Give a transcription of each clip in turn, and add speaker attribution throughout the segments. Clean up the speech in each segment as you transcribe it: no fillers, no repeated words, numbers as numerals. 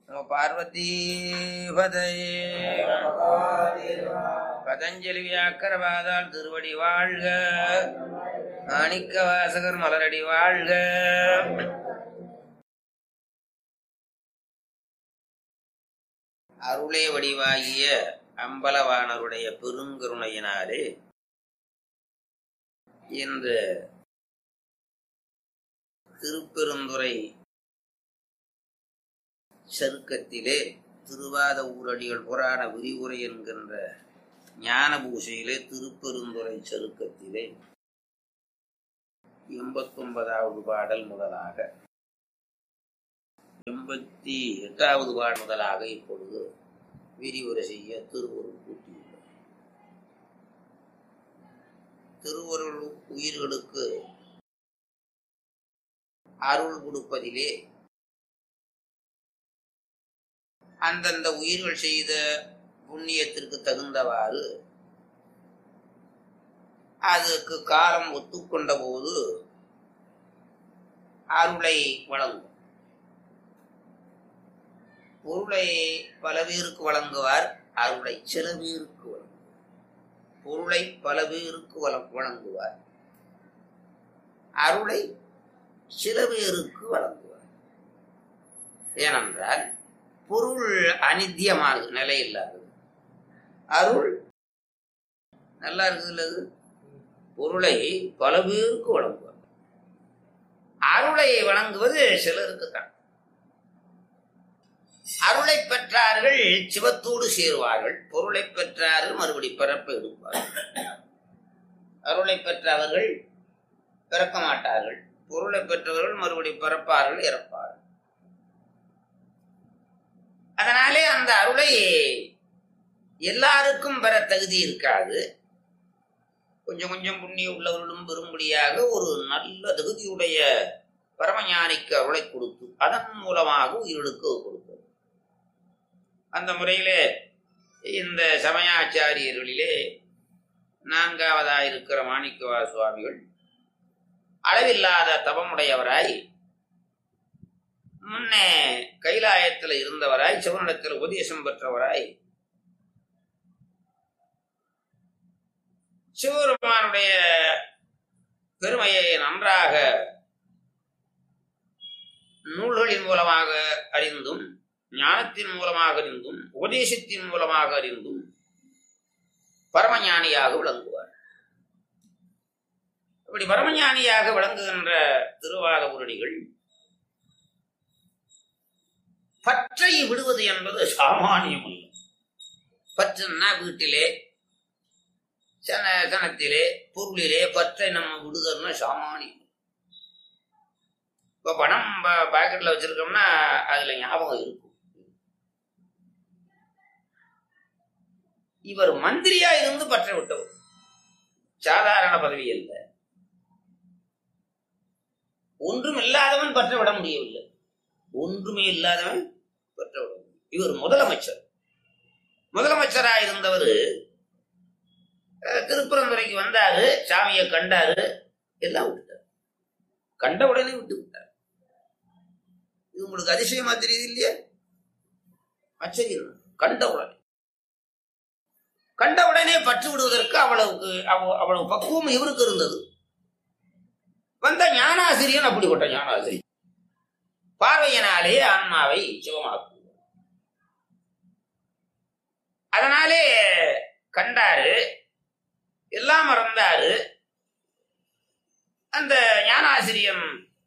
Speaker 1: பார்வதி பதஞ்சலி வியாக்கரவாதால் திருவடி வாழ்க, மாணிக்க வாசகர் மலரடி வாழ்க. அருளே வடிவாகிய அம்பலவாணருடைய பெருங்கருணையினாலே இந்த திருப்பெருந்துறை சருக்கத்திலே திருவாத ஊரடிகள் புராண விரிவுரை என்கின்ற ஞான பூசையிலே திருப்பெருந்துறை சருக்கத்திலே 89வது பாடல் முதலாக 88வது பாடல் முதலாக இப்பொழுது விரிவுரை செய்ய திருவருள் கூட்டியுள்ளார். திருவருள் உயிர்களுக்கு அருள் கொடுப்பதிலே அந்தந்த உயிர்கள் செய்த புண்ணியத்திற்கு தகுந்தவாறு அதுக்கு காலம் ஒத்துக்கொண்ட போது அருளை வழங்கும். பொருளை பல பேருக்கு வழங்குவார், அருளை சில பேருக்கு வழங்குவார். பொருளை பல பேருக்கு வழங்குவார், அருளை சில பேருக்கு வழங்குவார். ஏனென்றால் பொருள் அநித்தியமானது, நிலை இல்லாதது. அருள் நல்லா இருக்குது. அது பொருளை பல பேருக்கு வழங்குவார், அருளை வழங்குவது சிலருக்கு தான். அருளை பெற்றார்கள் சிவத்தோடு சேருவார்கள், பொருளை பெற்றார்கள் மறுபடி பிறப்பை எடுப்பார்கள். அருளை பெற்றவர்கள் பிறக்க மாட்டார்கள், பொருளை பெற்றவர்கள் மறுபடி பிறப்பார்கள், இறப்பார்கள். அதனாலே அந்த அருளை எல்லாருக்கும் பெற தகுதி இருக்காது. கொஞ்சம் கொஞ்சம் புண்ணியம் உள்ளவர்களும் பெறும்படியாக ஒரு நல்ல தகுதியுடைய பரமஞானிக்கு அருளை கொடுத்து அதன் மூலமாக உயிர்களுக்கு கொடுத்தது. அந்த முறையிலே இந்த சமயாச்சாரியர்களிலே 4வதாக இருக்கிற மாணிக்கவா சுவாமிகள் அளவில்லாத தபமுடையவராய், முன்னே கைலாயத்தில் இருந்தவராய், சிவனிடத்தில் உபதேசம் பெற்றவராய், சிவபெருமானுடைய பெருமையை நன்றாக நூல்களின் மூலமாக அறிந்தும், ஞானத்தின் மூலமாக அறிந்தும், உபதேசத்தின் மூலமாக அறிந்தும் பரமஞானியாக விளங்குவார். அப்படி பரமஞானியாக விளங்குகின்ற திருவாத ஊரடிகள் பற்றை விடுவது என்பது சாமானியம் அல்ல. பற்றுன்னா வீட்டிலே, சனத்திலே, பொருளிலே பற்றை நம்ம விடுதல்னா சாமானியம். இப்ப பணம் பாக்கெட்ல வச்சிருக்கோம்னா அதுல ஞாபகம் இருக்கும். இவர் மந்திரியா இருந்து பற்ற விட்டவர், சாதாரண பதவி அல்ல. ஒன்றும் இல்லாதவன் பற்ற விட முடியவில்லை, ஒன்றுமே இல்லாதவன் பற்ற விட முடியும். இவர் முதலமைச்சராக இருந்தவர் திருப்பரந்துரைக்கு வந்தாரு, சாமியை கண்டாரு, எல்லாம் விட்டுட்டார். கண்ட உடனே விட்டு விட்டார். இது உங்களுக்கு அதிசயமா தெரியுது இல்லையா? ஆச்சரியம். கண்ட உடனே பற்று விடுவதற்கு அவ்வளவு பக்குவம் இவருக்கு இருந்தது. வந்த ஞானாசிரியன் அப்படிப்பட்ட ஞானாசிரியன் பார்வையினாலே ஆன்மாவை சிவமாக்குவார். அதனாலே கண்டாரு, எல்லாம் மறந்தாரு. அந்த ஞானாசிரியன்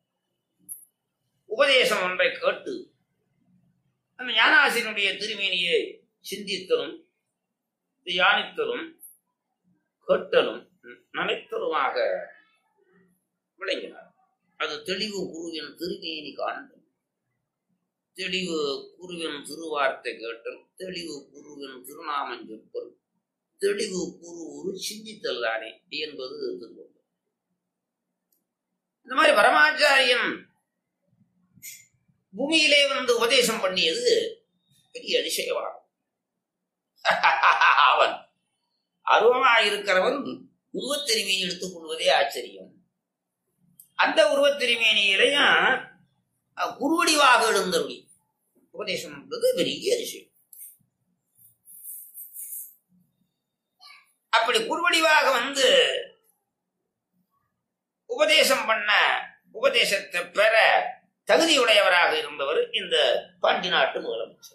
Speaker 1: உபதேசம் ஒன்றை கேட்டு அந்த ஞானாசிரியனுடைய திருமேனியை சிந்தித்தலும், தியானித்தலும், கேட்டலும், நினைத்தலுமாக விளங்கினார். அது தெளிவு குருவின் திருமேனி காண்டல், தெளிவு குருவின் திருவார்த்தை கேட்டல், தெளிவு குருவின் திருநாமம் செப்பல், தெளிவு குரு சிந்தித்தல் தானே என்பது திருவள்ளுவர். இந்த மாதிரி பரமாச்சாரியன் பூமியிலே வந்து உபதேசம் பண்ணியது பெரிய அதிசயமாகும். அவன் அருவமாயிருக்கிறவன் உருவத்திருமையை எடுத்துக் கொள்வதே ஆச்சரியம். அந்த உருவத்திருமேனியிலையும் குருவடிவாக எழுந்தருளி உபதேசம் என்பது பெரிய விஷயம். அப்படி குருவடிவாக வந்து உபதேசம் பண்ண, உபதேசத்தை பெற தகுதியுடையவராக இருந்தவர் இந்த பாண்டி நாட்டு முதலமைச்சர்.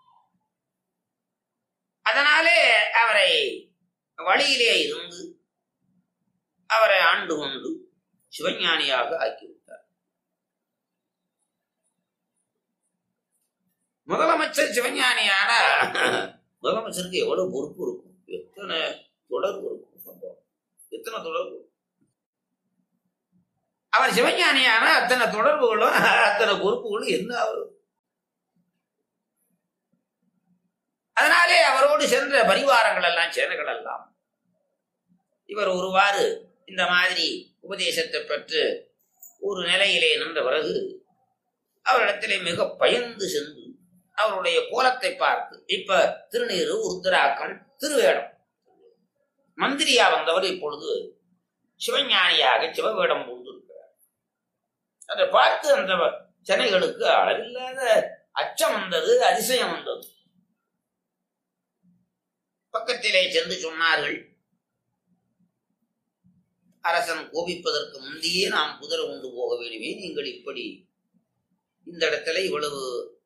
Speaker 1: அதனாலே அவரை வழியிலே இருந்து அவரை ஆண்டு கொண்டு சிவஞானியாக ஆக்கிவிட்டார். முதலமைச்சர் சிவஞானியான முதலமைச்சருக்கு எவ்வளவு பொறுப்பு இருக்கும், எத்தனை தொடர்பு இருக்கும், எத்தனை தொடர்பு. அவர் சிவஞானியான அத்தனை தொடர்புகளும் அத்தனை பொறுப்புகளும் என்ன ஆகும். அதனாலே அவரோடு சென்ற பரிவாரங்கள் எல்லாம், சேனைகள் எல்லாம் இவர் ஒருவாறு இந்த மாதிரி உபதேசத்தை பெற்று ஒரு நிலையிலே நின்ற பிறகு அவரிடத்திலே மிக பயந்து சென்று அவருடைய கோலத்தை பார்த்து, இப்ப திருநீறு, உருத்திராக்கம், திருவேடம், மந்திரியா வந்தவர் இப்பொழுது சிவஞானியாக சிவவேடம் பூண்டிருக்கிறார். அதை பார்த்து அந்த சென்னைகளுக்கு அளவில்லாத அச்சம் வந்தது, அதிசயம் வந்தது. பக்கத்திலே சென்று சொன்னார்கள், அரசன் கோபிப்பதற்கு முந்தையே நாம் குதிரை கொண்டு போக வேண்டுமே, நீங்கள் இப்படி இந்த இடத்துல இவ்வளவு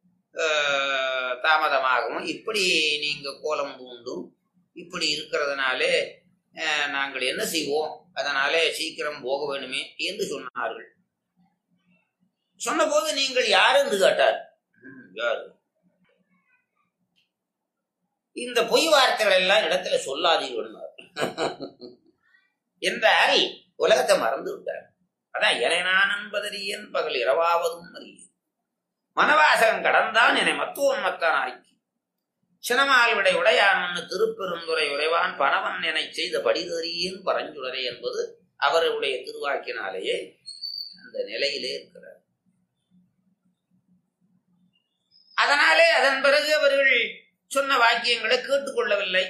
Speaker 1: தாமதமாகவும் இப்படி நீங்க கோலம் பூண்டும் இப்படி இருக்கிறதுனாலே நாங்கள் என்ன செய்வோம், அதனாலே சீக்கிரம் போக வேண்டுமே என்று சொன்னார்கள். சொன்னபோது நீங்கள் யார் என்று கேட்டார். யாரு? இந்த பொய் வார்த்தைகள் எல்லாம் இடத்துல சொல்லாதீர்கள் என்றால் உலகத்தை மறந்து விட்டார். அதான் இறைநான் என்பதறியன் பகல் இரவாவதும் அறிய மனவாசகம் கடந்தான் என்னை மத்துவன் மத்தான் ஆக்கி சினமால் விடை உடையான் திருப்பெருந்துரை உரைவான் பணவன் என செய்த படிதறியன் பரஞ்சுடரே என்பது அவருடைய திருவாக்கினாலேயே அந்த நிலையிலே இருக்கிறார். அதனாலே அதன் பிறகு அவர்கள் சொன்ன வாக்கியங்களை கேட்டுக்கொள்ளவில்லை.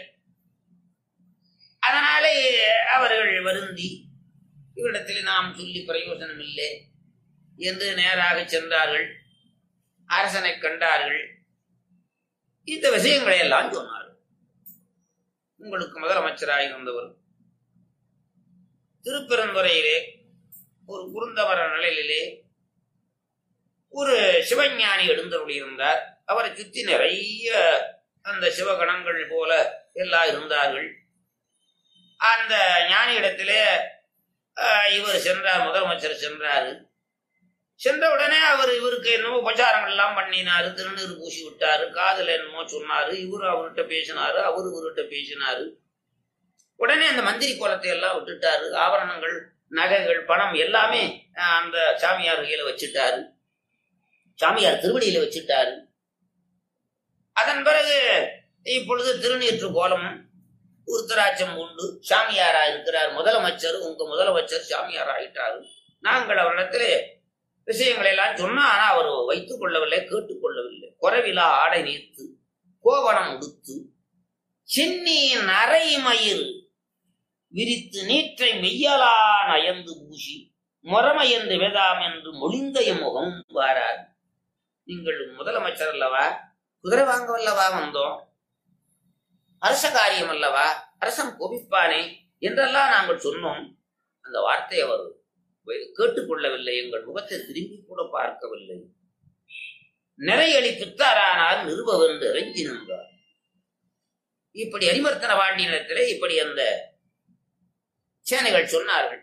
Speaker 1: அதனாலே அவர்கள் வருந்தி இவ்விடத்தில் நாம் சொல்லி பிரயோஜனம் இல்லை என்று நேராக சென்றார்கள். அரசனை கண்டார்கள். இந்த விஷயங்களை எல்லாம் சொன்னார்கள். உங்களுக்கு முதலமைச்சராக இருந்தவர் திருப்பெருந்துறையிலே ஒரு குருந்தவர நிலையிலே ஒரு சிவஞானி எழுந்தருளி இருந்தார். அவரை சுற்றி நிறைய அந்த சிவகணங்கள் போல எல்லாம் இருந்தார்கள். அந்த ஞானி இடத்திலே இவர் சென்றார், முதலமைச்சர் சென்றாரு. சென்ற உடனே அவர் இவருக்கு என்னமோ உபச்சாரங்கள் எல்லாம் பண்ணினாரு, திருநீர் பூசி விட்டாரு, காதல் என்னமோ சொன்னாரு, இவரு அவர்கிட்ட பேசினாரு, அவரு இவர்கிட்ட பேசினாரு. உடனே அந்த மந்திரி கோலத்தை எல்லாம் விட்டுட்டாரு. ஆபரணங்கள், நகைகள், பணம் எல்லாமே அந்த சாமியார் கையில வச்சுட்டாரு, சாமியார் திருவடியில வச்சுட்டாரு. அதன் பிறகு இப்பொழுது திருநீற்று கோலமும் உருத்தராட்சம் உண்டு, சாமியாரா இருக்கிறார் முதலமைச்சர். உங்க முதலமைச்சர் சாமியார் ஆயிட்டாரு. நாங்கள் அவரிடத்திலே விஷயங்களை எல்லாம் சொன்னா, ஆனா அவர் வைத்துக் கொள்ளவில்லை, கேட்டுக்கொள்ளவில்லை. குறைவிலா ஆடை நீர்த்து கோவணம் உடுத்து சென்னி நரை மயிர் விரித்து நீற்றை மெய்யலா நயந்து பூசி முறமை என்று வேதாம் என்று மொழிந்தைய முகம் வாரார். நீங்கள் முதலமைச்சர் அல்லவா, குதிரை வாங்கவல்லவா வந்தோம், அரச காரியம் அல்லவா, அரசன் கோபிப்பானே என்றெல்லாம் நாங்கள் சொன்னோம். அந்த வார்த்தையை அவர் கேட்டுக்கொள்ளவில்லை, எங்கள் முகத்தை திரும்பி கூட பார்க்கவில்லை. நிறையளி பித்தாரானால் நிறுவவென்று இறங்கி நின்றார். இப்படி அரிமர்த்தன பாண்டியனத்திலே இப்படி அந்த சேனைகள் சொன்னார்கள்.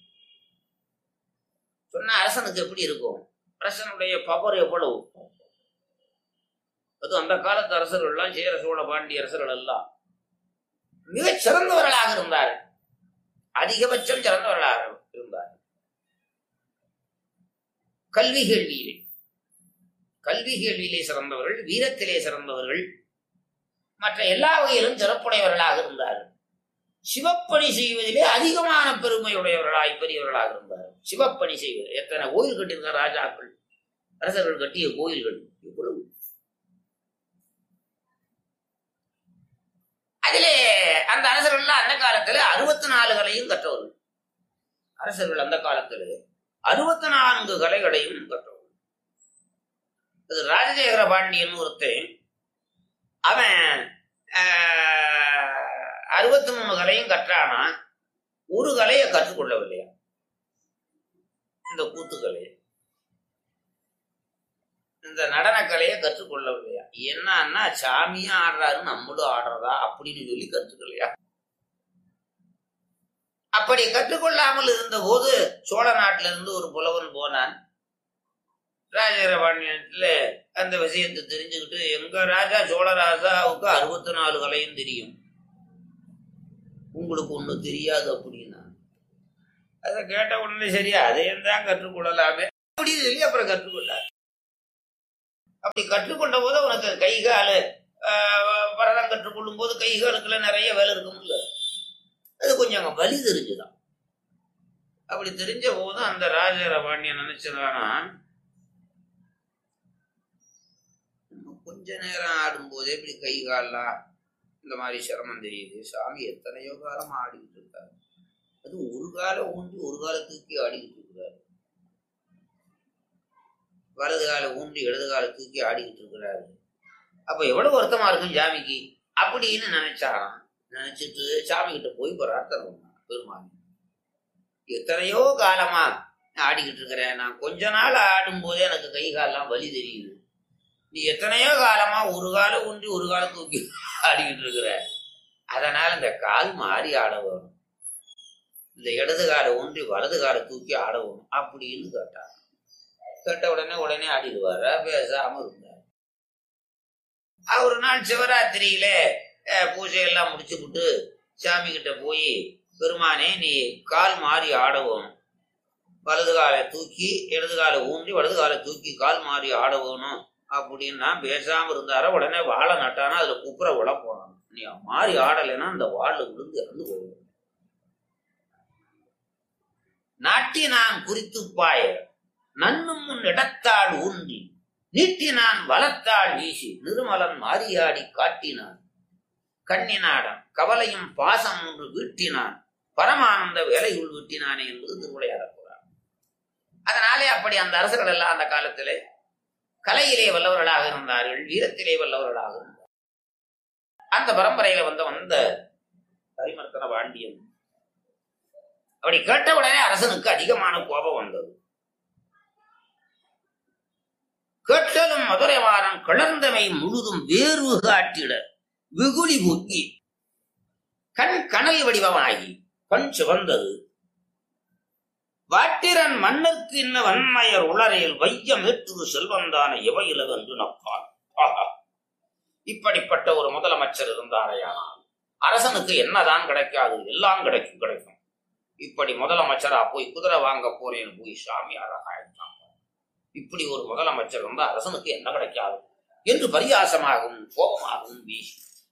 Speaker 1: சொன்ன அரசனுக்கு எப்படி இருக்கும், அரசனுடைய பவர் எவ்வளவு. அது அந்த காலத்து அரசர்கள் எல்லாம், சேர சோழ பாண்டிய அரசர்கள் எல்லாம் மிகச் சிறந்தவர்களாக இருந்தார்கள், அதிகபட்சம் சிறந்தவர்களாக இருந்தார்கள். கல்வி கேள்வியிலே சிறந்தவர்கள், வீரத்திலே சிறந்தவர்கள், மற்ற எல்லா வகையிலும் சிறப்புடையவர்களாக இருந்தார்கள். சிவப்பணி செய்வதிலே அதிகமான பெருமையுடையவர்களாய் பெரியவர்களாக இருந்தார்கள். சிவப்பணி செய்வது, எத்தனை கோயில் கட்டியிருக்க ராஜாக்கள், அரசர்கள் கட்டிய கோயில்கள் இவ்வளவு. அதிலே அந்த அரசர்கள் அந்த காலத்துல 64 கலையும் கற்றவர்கள். அரசர்கள் அந்த காலத்துல 64 கலைகளையும் கற்றவர்கள். அது ராஜசேகர பாண்டியன் ஒருத்தன். அவன் 63 கலையும் கற்றானா, ஒரு கலையை கற்றுக்கொள்ளவில்லையா? இந்த கூத்துக்கலையை, இந்த நடன கலையை கற்றுக்கொள்ளவில்லையா? என்னன்னா சாமியா ஆடுறாரு நம்மளும் ஆடுறதா அப்படின்னு சொல்லி கற்றுக்கலையா? அப்படி கற்றுக்கொள்ளாமல் இருந்த போது சோழ நாட்டில இருந்து ஒரு புலவன் போனான். ராஜேந்திர பாண்டியத்துல அந்த விஷயத்தை தெரிஞ்சுக்கிட்டு, எங்க ராஜா சோழராஜாவுக்கு 64 கலையும் தெரியும், உங்களுக்கு ஒண்ணு தெரியாது அப்படின்னா. அதை கேட்ட உடனே சரியா அதையும் தான் கற்றுக்கொள்ளலாமே அப்படின்னு சொல்லி அப்புறம் கற்றுக்கொண்டார். அப்படி கற்றுக்கொண்ட போது உனக்கு கைகாலு பரதம் கற்றுக்கொள்ளும் போது கைகாலுக்குள்ள நிறைய வேலை இருக்கும்ல, அது கொஞ்சம் அங்க வலி தெரிஞ்சுதான். அப்படி தெரிஞ்ச போது அந்த ராஜேந்திர பாண்டியன் நினைச்சதானா, கொஞ்ச நேரம் ஆடும்போதே இப்படி கை கால்லாம் இந்த மாதிரி சிரமம் தெரியுது. சாமி எத்தனையோ காலம் ஆடிக்கிட்டு இருக்காரு, அது ஒரு காலம் ஊன்றி ஒரு காலத்துக்கு ஆடிக்கிட்டு இருக்கிறாரு, வலது காலை ஊன்றி இடது காலை தூக்கி ஆடிக்கிட்டு இருக்கிறாரு. அப்ப எவ்வளவு வருத்தமா இருக்கும் சாமிக்கு அப்படின்னு நினைச்சாராம். நினைச்சிட்டு சாமி கிட்ட போய் பிரார்த்தனை பண்ணான். பெருமாள், எத்தனையோ காலமா ஆடிக்கிட்டு இருக்கிறேன், நான் கொஞ்ச நாள் ஆடும் போதே எனக்கு கை காலெல்லாம் வலி தெரியுது, நீ எத்தனையோ காலமா ஒரு காலம் ஊன்றி ஒரு காலம் தூக்கி ஆடிக்கிட்டு இருக்கிற, அதனால இந்த கால் மாறி ஆட வேணும், இந்த இடது காலை ஊன்றி வலது காலை தூக்கி ஆட வேணும் அப்படின்னு கேட்டார். கேட்ட உடனே ஆடிடுவாரா? பேசாம இருந்தார். ஒரு நாள் சிவராத்திரியில பூஜையெல்லாம் முடிச்சுக்கிட்டு சாமி கிட்ட போய், பெருமானே நீ கால் மாறி ஆடவும், வலது காலை தூக்கி இடது காலை ஊன்றி வலது காலை தூக்கி கால் மாறி ஆடவும் அப்படின்னா பேசாம இருந்தார. உடனே வாழை நட்டானா அதுல குப்புற விழ போனான். நீ மாறி ஆடலைன்னா அந்த வாழை விழுந்து இறந்து போகும். நாட்டி நான் குறித்து பாய நன்னும் முன் இடத்தாள் ஊன்றி நீட்டினான் வலத்தாள் வீசி நிருமலன் மாறியாடி காட்டினான் கண்ணினாடம் கவலையும் பாசம் ஒன்று வீட்டினான் பரமானந்த வேலையுள் வீட்டினானே என்பது திருவிளையாடப் போறார். அதனாலே அப்படி அந்த அரசர்கள் எல்லாம் அந்த காலத்திலே கலையிலே வல்லவர்களாக இருந்தார்கள், வீரத்திலே வல்லவர்களாக இருந்தார். அந்த பரம்பரையில வந்த பரிமர்த்தன பாண்டியன் அப்படி கேட்ட உடனே அரசனுக்கு அதிகமான கோபம் வந்தது. கேட்டலும் மதுரை வாரம் கிளர்ந்தமை முழுதும் வேறு காட்டிட வெகுளி பொங்கி கண் கனல் வடிவமாகி கண் சிவந்தது. வாட்டிரன் மன்னருக்கு இன்ன வன்மையர் உளரையில் வையம் ஏற்று செல்வந்தான எவையிலது என்று நப்பார். இப்படிப்பட்ட ஒரு முதலமைச்சர் இருந்தாரையானால் அரசனுக்கு என்னதான் கிடைக்காது, எல்லாம் கிடைக்கும். இப்படி முதலமைச்சரா போய் குதிரை வாங்க போறேன்னு போய் சாமி அழகாயிட்டாங்க. இப்படி ஒரு முதலமைச்சர் இருந்தா அரசனுக்கு என்ன கிடைக்காது என்று பரியாசமாகவும் கோபமாகவும் வீசி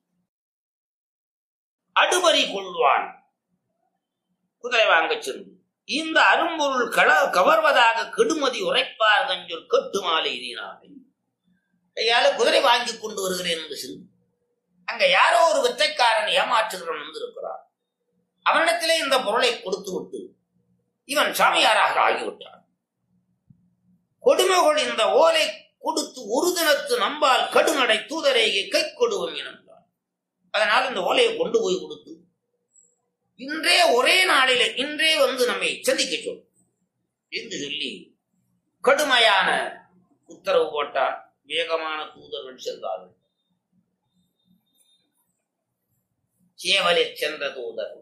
Speaker 1: அடுபறி கொள்வான். குதிரை வாங்க சென்று இந்த அரும்பொருள் கவர்வதாக கெடுமதி உரைப்பார் கஞ்சொல் கட்டு மாலை எதினால குதிரை வாங்கி கொண்டு வருகிறேன் என்று சென்று அங்க யாரோ ஒரு வித்தைக்காரன் ஏமாற்றுகிறவன் வந்து இருக்கிறார். அவனிடத்திலே இந்த பொருளை கொடுத்து விட்டு இவன் சாமியாராக ஆகிவிட்டான். கொடுமைகள் இந்த ஓலை கொடுத்து ஒரு தினத்து நம்பால் கடுநடை தூதரேகை கை கொடுவோம் என்றான். அதனால் இந்த ஓலையை கொண்டு போய் கொடுத்து இன்றே ஒரே நாளில இன்றே வந்து நம்மை சந்திக்க சொல் என்று சொல்லி கடுமையான உத்தரவு போட்டார். வேகமான தூதர்கள் சென்றார்கள். சேவலில் சென்ற தூதர்கள்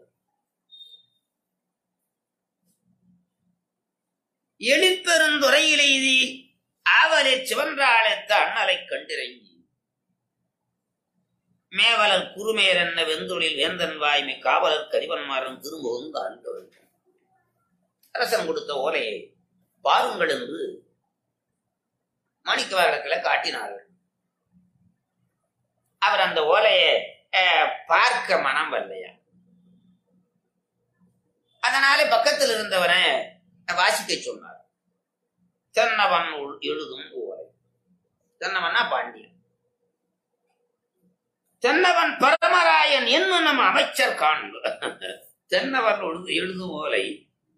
Speaker 1: எழிற்பெருந்துறையிலெய்தி ஆவலில் சிவன்றாழைத்த அண்ணலை கண்டிறங்கி மேவலர் குறுமேர் என்ன வெந்தொழில் வேந்தன் வாய்மை காவலர் கரிவன்மாரன் திரும்பவும் ஆண்டவர். அரசன் கொடுத்த ஓலையை பாருங்கள் என்று மாணிக்கவாகனத்தில் காட்டினார்கள். அவர் அந்த ஓலையை பார்க்க மனம் வரலையா, அதனாலே பக்கத்தில் இருந்தவனை வாசிக்க சொன்னார். தென்னவன் எழுதும் ஓலை. தென்னவன்னா பாண்டியன். தென்னவன் பரமராயன் என்னும் நம் அமைச்சர் காண்பு. தென்னவன் எழுதும் ஓலை.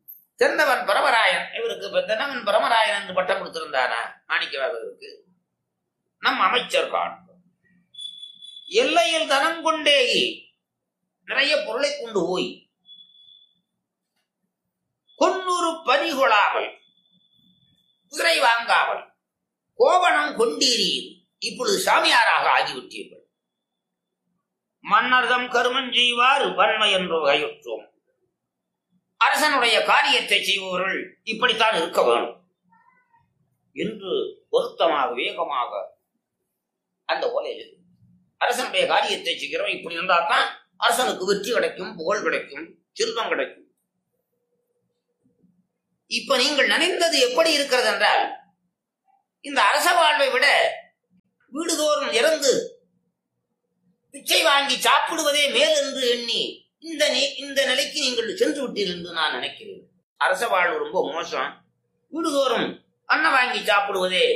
Speaker 1: தென்னவன் பரமராயன். இவருக்கு தென்னவன் பரமராயன் என்று பட்டம் கொடுத்திருந்தானா மாணிக்கவாகருக்கு? நம் அமைச்சர் காண்போம். எல்லையில் தனம் கொண்டே நிறைய பொருளை கொண்டு போய் கொன்னூறு பணி கொள்ளாமல், குதிரை வாங்காமல், கோவணம் கொண்டீரீர், இப்பொழுது சாமியாராக ஆகிவிட்டீர்கள். மன்னர்தம் கருமன் செய்வார் வன்மை என்று வகையுற்றோம். அரசனுடைய காரியத்தை செய்பவர்கள் இப்படித்தான் இருக்க வேண்டும் என்று பொருத்தமாக வேகமாக அந்த ஓலையில் அரசனுடைய காரியத்தை செய்கிறோம். இப்படி இருந்தால் தான் அரசனுக்கு வெற்றி கிடைக்கும், புகழ் கிடைக்கும், செல்வம் கிடைக்கும். இப்ப நீங்கள் நினைந்தது எப்படி இருக்கிறது என்றால், இந்த அரச வாழ்வை விட வீடுதோறும் இறந்து பிச்சை வாங்கி சாப்பிடுவதே மேல் என்று எண்ணி இந்த நிலைக்கு நீங்கள் சென்று விட்டீர்கள் என்று நான் நினைக்கிறேன். அரச வாழ்வு ரொம்ப மோசம். வீடுதோறும் அன்னம் வாங்கி சாப்பிடுவதே